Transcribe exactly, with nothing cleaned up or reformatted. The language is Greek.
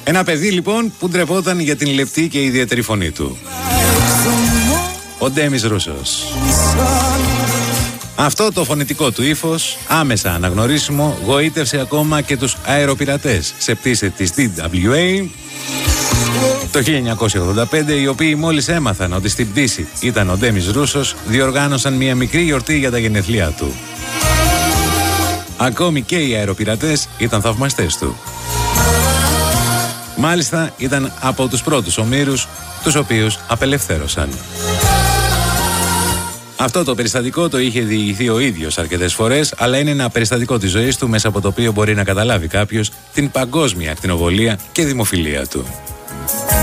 Ένα παιδί λοιπόν που ντρεπόταν για την λεπτή και ιδιαίτερη φωνή του. Ο Ντέμις Ρούσος. Αυτό το φωνητικό του ύφος, άμεσα αναγνωρίσιμο, γοήτευσε ακόμα και τους αεροπειρατές σε πτήσεις της ντι ντάμπλιου έι το χίλια εννιακόσια ογδόντα πέντε, οι οποίοι μόλις έμαθαν ότι στην πτήση ήταν ο Ντέμις Ρούσος, διοργάνωσαν μια μικρή γιορτή για τα γενέθλιά του. Ακόμη και οι αεροπειρατές ήταν θαυμαστές του. Μάλιστα ήταν από τους πρώτους ομήρους τους οποίους απελευθέρωσαν. Αυτό το περιστατικό το είχε διηγηθεί ο ίδιος αρκετές φορές, αλλά είναι ένα περιστατικό της ζωής του μέσα από το οποίο μπορεί να καταλάβει κάποιος την παγκόσμια ακτινοβολία και δημοφιλία του.